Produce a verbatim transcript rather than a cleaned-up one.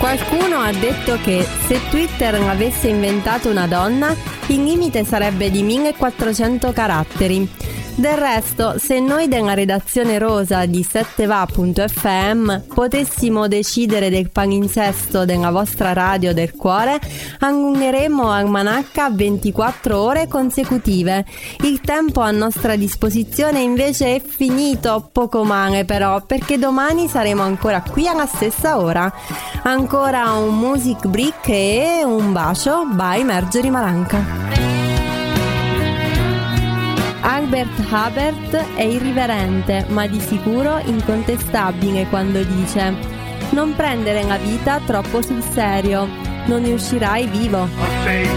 Qualcuno ha detto che se Twitter avesse inventato una donna, il limite sarebbe di millequattrocento caratteri. Del resto, se noi della redazione rosa di sette va punto effe emme potessimo decidere del palinsesto della vostra radio del cuore, allungheremmo Almanacca a ventiquattro ore consecutive. Il tempo a nostra disposizione invece è finito, poco male però, perché domani saremo ancora qui alla stessa ora. Ancora un music break e un bacio by Marjorie Maranca. Albert Hubbard è irriverente, ma di sicuro incontestabile quando dice: non prendere la vita troppo sul serio, non ne uscirai vivo.